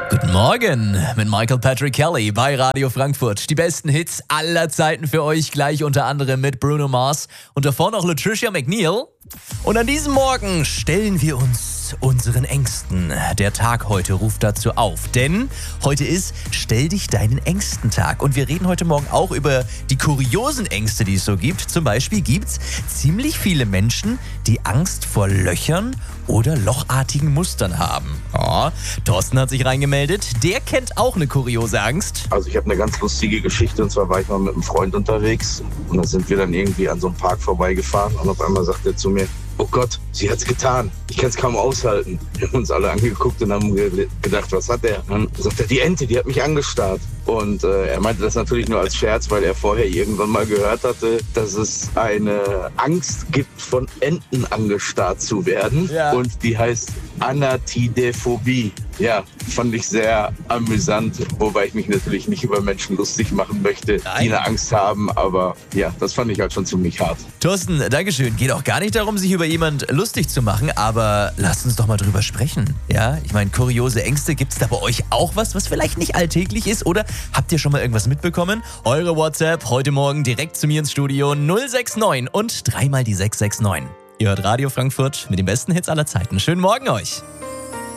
Guten Morgen mit Michael Patrick Kelly bei Radio Frankfurt. Die besten Hits aller Zeiten für euch, gleich unter anderem mit Bruno Mars und davor noch Latricia McNeil. Und an diesem Morgen stellen wir uns unseren Ängsten. Der Tag heute ruft dazu auf, denn heute ist Stell dich deinen Ängsten-Tag. Und wir reden heute Morgen auch über die kuriosen Ängste, die es so gibt. Zum Beispiel gibt es ziemlich viele Menschen, die Angst vor Löchern oder lochartigen Mustern haben. Oh, Thorsten hat sich reingemeldet. Der kennt auch eine kuriose Angst. Also ich habe eine ganz lustige Geschichte, und zwar war ich mal mit einem Freund unterwegs und da sind wir dann irgendwie an so einem Park vorbeigefahren und auf einmal sagt er zu mir: Oh Gott, sie hat's getan. Ich kann es kaum aushalten. Wir haben uns alle angeguckt und haben gedacht, was hat er? Dann sagt er, die Ente, die hat mich angestarrt. Und er meinte das natürlich nur als Scherz, weil er vorher irgendwann mal gehört hatte, dass es eine Angst gibt, von Enten angestarrt zu werden. Ja. Und die heißt Anatidephobie. Ja, fand ich sehr amüsant, wobei ich mich natürlich nicht über Menschen lustig machen möchte, die eine Angst haben. Aber ja, das fand ich halt schon ziemlich hart. Thorsten, Dankeschön. Geht auch gar nicht darum, sich über jemand lustig zu machen, aber lasst uns doch mal drüber sprechen. Ja, ich meine, kuriose Ängste, gibt es da bei euch auch was vielleicht nicht alltäglich ist? Oder habt ihr schon mal irgendwas mitbekommen? Eure WhatsApp heute Morgen direkt zu mir ins Studio 069 und dreimal die 669. Ihr hört Radio Frankfurt mit den besten Hits aller Zeiten. Schönen Morgen euch.